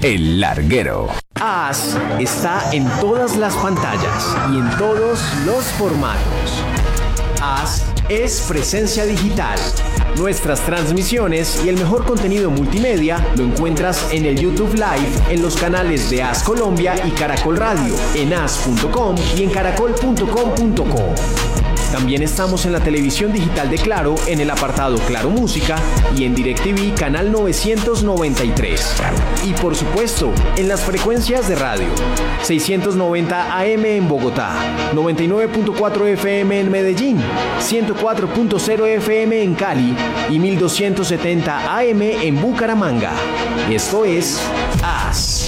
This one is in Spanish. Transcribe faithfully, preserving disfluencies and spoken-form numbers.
El Larguero. As está en todas las pantallas y en todos los formatos. As es presencia digital. Nuestras transmisiones y el mejor contenido multimedia lo encuentras en el YouTube Live, en los canales de As Colombia y Caracol Radio, en as punto com y en caracol punto com punto co. También estamos en la televisión digital de Claro, en el apartado Claro Música y en DirecTV canal novecientos noventa y tres. Y por supuesto, en las frecuencias de radio, seiscientos noventa A M en Bogotá, noventa y nueve punto cuatro F M en Medellín, ciento cuatro punto cero F M en Cali y mil doscientos setenta A M en Bucaramanga. Esto es As.